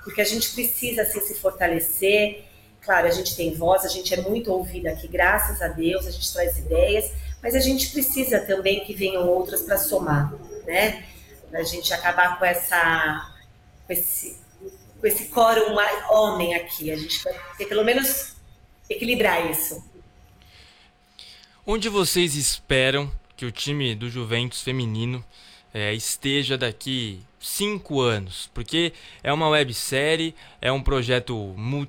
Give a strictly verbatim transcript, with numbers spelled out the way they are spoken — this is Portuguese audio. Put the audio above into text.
porque a gente precisa assim, se fortalecer. Claro, a gente tem voz, a gente é muito ouvida aqui, graças a Deus, a gente traz ideias, mas a gente precisa também que venham outras para somar, né? Para a gente acabar com essa, com esse, com esse quórum homem aqui, a gente vai ter pelo menos equilibrar isso. Onde vocês esperam que o time do Juventus feminino é, esteja daqui cinco anos? Porque é uma websérie, é um projeto multi